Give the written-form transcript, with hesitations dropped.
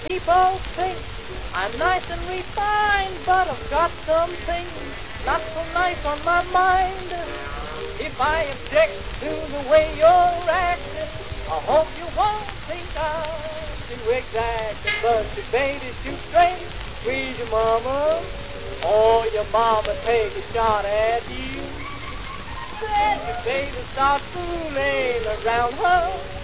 People think I'm nice and refined, but I've got some things not so nice on my mind. If I object to the way you're acting, I hope you won't think I'm too exacting. But your baby's too straight, squeeze your mama, or your mama take a shot at you. Then your baby starts fooling around her.